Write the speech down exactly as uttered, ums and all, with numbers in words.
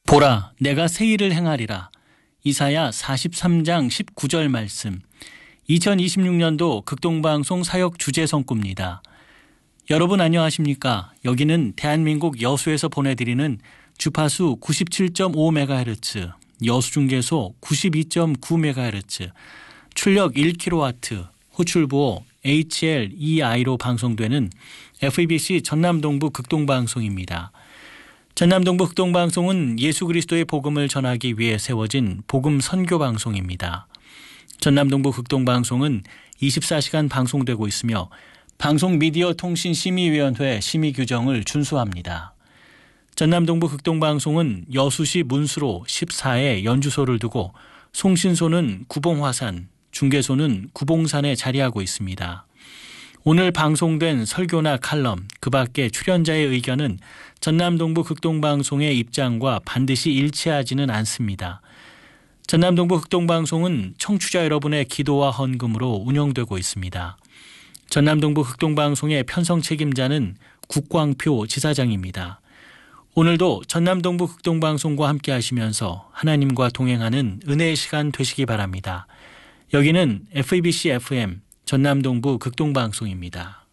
보라, 내가 새 일을 행하리라. 이사야 사십삼 장 십구 절 말씀. 이천이십육 년도 극동방송 사역 주제 성구입니다. 여러분 안녕하십니까? 여기는 대한민국 여수에서 보내드리는 주파수 구십칠 점 오 메가헤르츠, 여수중계소 구십이 점 구 메가헤르츠, 출력 일 킬로와트, 호출부호 에이치엘이아이로 방송되는 에프이비씨 전남동부 극동방송입니다. 전남동부 극동방송은 예수 그리스도의 복음을 전하기 위해 세워진 복음 선교 방송입니다. 전남동부 극동방송은 이십사 시간 방송되고 있으며 방송미디어통신심의위원회 심의 규정을 준수합니다. 전남동부 극동방송은 여수시 문수로 십사 에 연주소를 두고 송신소는 구봉화산, 중계소는 구봉산에 자리하고 있습니다. 오늘 방송된 설교나 칼럼, 그 밖의 출연자의 의견은 전남동부 극동방송의 입장과 반드시 일치하지는 않습니다. 전남동부 극동방송은 청취자 여러분의 기도와 헌금으로 운영되고 있습니다. 전남동부 극동방송의 편성 책임자는 국광표 지사장입니다. 오늘도 전남동부 극동방송과 함께 하시면서 하나님과 동행하는 은혜의 시간 되시기 바랍니다. 여기는 에프이비씨 에프엠 전남동부 극동방송입니다.